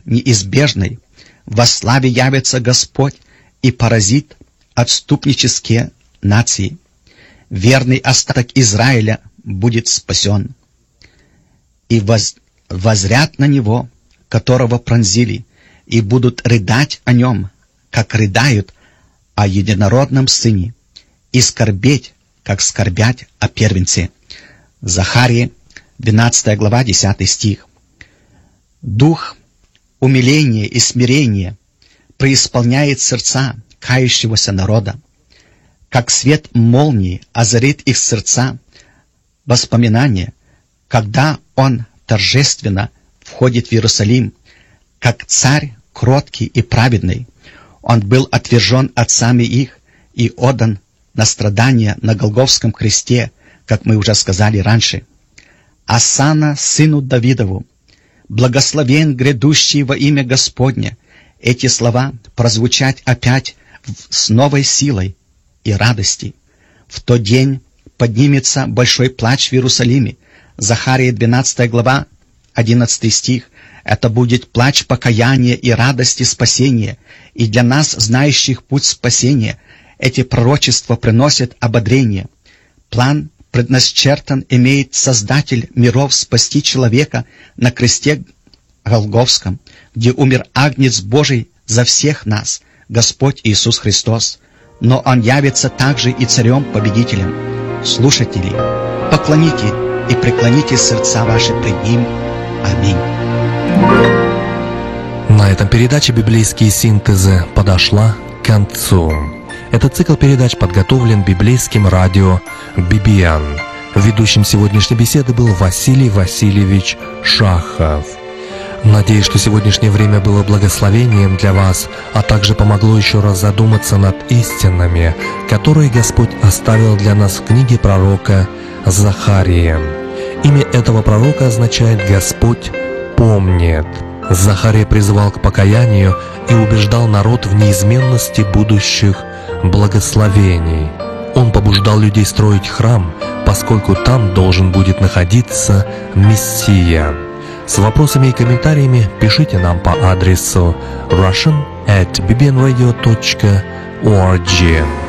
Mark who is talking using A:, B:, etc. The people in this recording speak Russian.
A: неизбежной. Во славе явится Господь и поразит отступнические нации. Верный остаток Израиля будет спасен. И воззрят на Него, которого пронзили, и будут рыдать о Нем, как рыдают о единородном Сыне, и скорбеть, как скорбят о первенце». Захария, 12 глава, 10 стих. Дух умиления и смирения преисполняет сердца кающегося народа, как свет молнии озарит их сердца воспоминания, когда Он торжественно входит в Иерусалим, как царь кроткий и праведный. Он был отвержен отцами их и отдан на страдания на Голгофском кресте, как мы уже сказали раньше. «Осанна сыну Давидову, благословен грядущий во имя Господне». Эти слова прозвучат опять с новой силой и радости. В тот день поднимется большой плач в Иерусалиме. Захария, 12 глава, 11 стих. Это будет плач покаяния и радости спасения. И для нас, знающих путь спасения, эти пророчества приносят ободрение. План предначертан имеет Создатель миров спасти человека на кресте Голгофском, где умер Агнец Божий за всех нас, Господь Иисус Христос. Но Он явится также и Царем-победителем. Слушатели, поклоните и преклоните сердца ваши пред Ним. Аминь.
B: На этом передача «Библейские синтезы» подошла к концу. Этот цикл передач подготовлен библейским радио «Бибиан». Ведущим сегодняшней беседы был Василий Васильевич Шахов. Надеюсь, что сегодняшнее время было благословением для вас, а также помогло еще раз задуматься над истинами, которые Господь оставил для нас в книге пророка Захария. Имя этого пророка означает «Господь помнит». Захария призывал к покаянию и убеждал народ в неизменности будущих благословений. Он побуждал людей строить храм, поскольку там должен будет находиться Мессия. С вопросами и комментариями пишите нам по адресу russian@bbnradio.org.